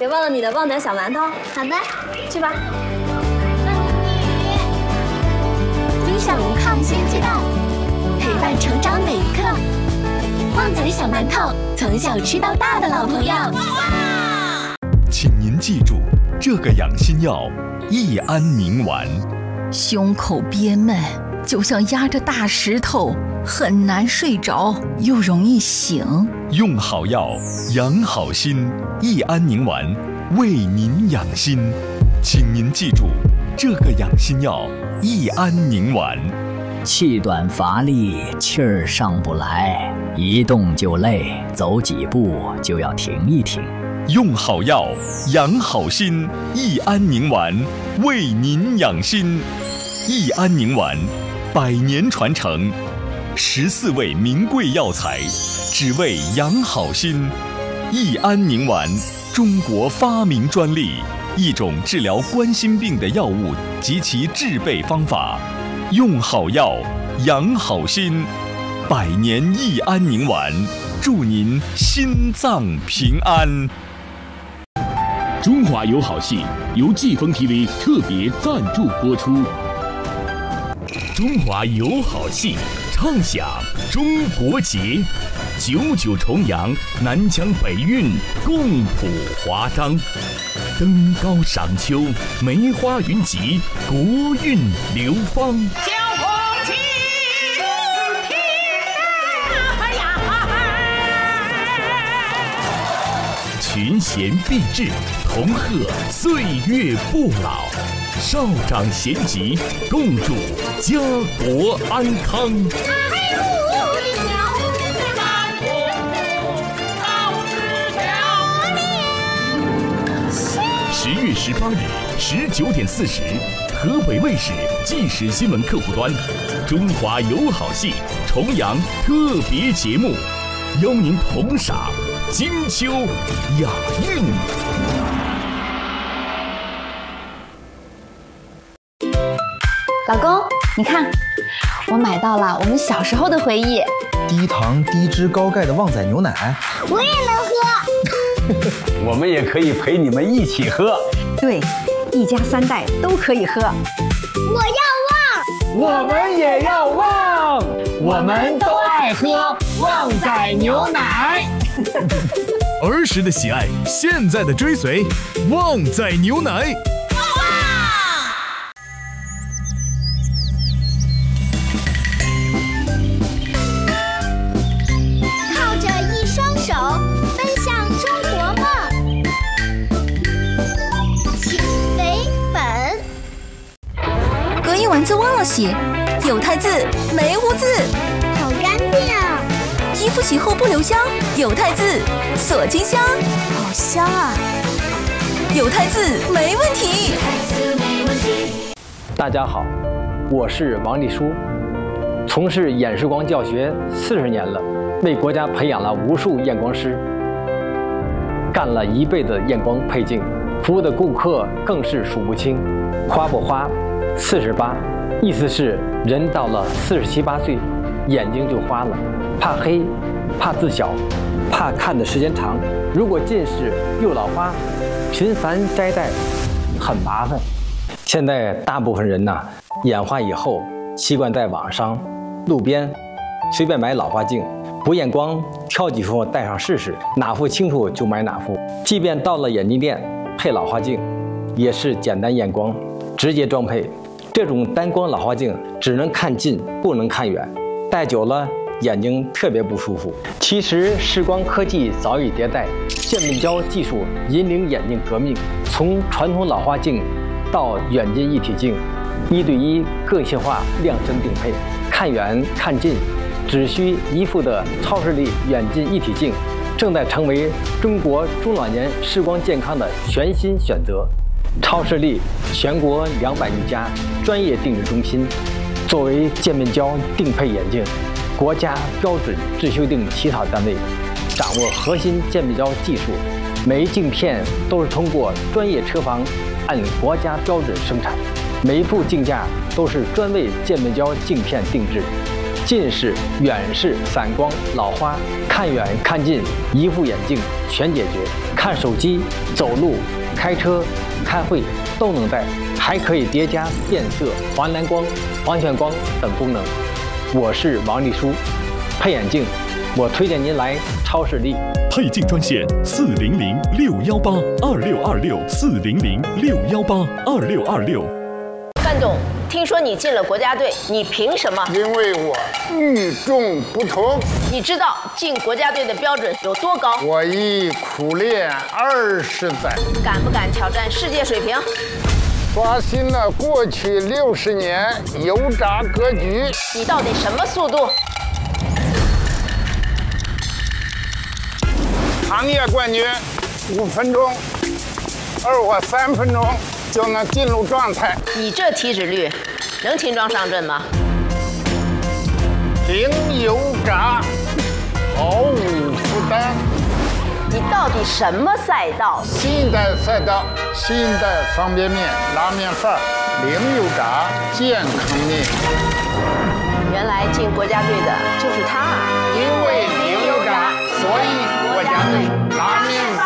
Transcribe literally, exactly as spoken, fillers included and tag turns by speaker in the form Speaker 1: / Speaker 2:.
Speaker 1: 别忘了你的旺仔小馒头。
Speaker 2: 好的，
Speaker 1: 去吧。
Speaker 2: 分享抗新鸡蛋，陪伴成长每一刻。旺仔小馒头，从小吃到大的老朋友。
Speaker 3: 请您记住，这个养心药益安宁丸。
Speaker 4: 胸口憋闷，就像压着大石头，很难睡着，又容易醒。
Speaker 3: 用好药，养好心，益安宁丸为您养心。请您记住，这个养心药益安宁丸。
Speaker 5: 气短乏力，气儿上不来，一动就累，走几步就要停一停。
Speaker 3: 用好药，养好心，益安宁丸为您养心。益安宁丸，百年传承，十四味名贵药材，只为养好心。益安宁丸，中国发明专利，一种治疗冠心病的药物及其制备方法。用好药，养好心，百年益安宁丸，祝您心脏平安。
Speaker 6: 中华友好系由季风 T V 特别赞助播出。中华友好系畅享中国节，九九重阳，南疆北韵，共谱华章。登高赏秋，梅花云集，国韵流芳。
Speaker 7: 小红旗听得呀，
Speaker 6: 群贤毕至，同贺岁月不老。少长咸集，共祝家国安康。
Speaker 7: 哎呦，我的娘！南通好吃条面。
Speaker 6: 十月十八日十九点四十，河北卫视纪实新闻客户端，中华友好系重阳特别节目，邀您同赏金秋雅韵。
Speaker 1: 老公，你看，我买到了我们小时候的回忆。
Speaker 8: 低糖低脂高钙的旺仔牛奶，
Speaker 2: 我也能喝。
Speaker 9: 我们也可以陪你们一起喝。
Speaker 10: 对，一家三代都可以喝。
Speaker 2: 我要
Speaker 9: 我
Speaker 2: 旺，
Speaker 9: 们也要旺，我们都爱喝旺仔牛奶。
Speaker 3: 儿时的喜爱，现在的追随，旺仔牛奶。
Speaker 2: 靠着一双手，奔向中国梦。请为本。
Speaker 4: 隔夜丸子忘了洗，有汰渍没污渍，
Speaker 2: 好干净啊！
Speaker 4: 衣服洗后不留香，有汰渍锁金香，
Speaker 2: 好香啊！
Speaker 4: 有汰渍没问题。
Speaker 11: 大家好，我是王立书，从事演示光教学四十年了，为国家培养了无数验光师，干了一辈子验光配镜，服务的顾客更是数不清。花不花，四十八，意思是人到了四十七八岁，眼睛就花了，怕黑，怕字小，怕看的时间长。如果近视又老花，频繁摘戴很麻烦。现在大部分人呐，眼花以后习惯在网上、路边随便买老花镜，不验光，挑几副戴上试试，哪副清楚就买哪副。即便到了眼镜店配老花镜，也是简单验光，直接装配。这种单光老花镜只能看近，不能看远，戴久了眼睛特别不舒服。其实视光科技早已迭代，渐变焦技术引领眼镜革命，从传统老花镜到远近一体镜，一对一个性化量身定配，看远看近只需一副的超视力远近一体镜，正在成为中国中老年视光健康的全新选择。超视力全国两百余家专业定制中心，作为渐变焦定配眼镜国家标准制修订起草单位，掌握核心渐变焦技术，每一镜片都是通过专业车房按国家标准生产，每一副镜架都是专为渐变焦镜片定制。近视、远视、散光、老花，看远看近，一副眼镜全解决，看手机、走路、开车、开会都能带，还可以叠加变色、防蓝光、防眩光等功能。我是王丽书，配眼镜，我推荐您来超视力。
Speaker 6: 配镜专线四零零六幺八二六二六四零零六幺八二六二六。
Speaker 12: 范总，听说你进了国家队，你凭什么？
Speaker 13: 因为我与众不同。
Speaker 12: 你知道进国家队的标准有多高？
Speaker 13: 我已苦练二十载。
Speaker 12: 敢不敢挑战世界水平？
Speaker 13: 刷新了过去六十年油炸格局。
Speaker 12: 你到底什么速度？
Speaker 13: 行业冠军，五分钟，而我三分钟就能进入状态。
Speaker 12: 你这体脂率，能轻装上阵吗？
Speaker 13: 零油炸，毫无负担。
Speaker 12: 你到底什么赛道？
Speaker 13: 新一代赛道，新一代方便面、拉面饭，零油炸，健康面。
Speaker 12: 原来进国家队的就是他啊！
Speaker 13: 因为零油炸，所以国家队拉面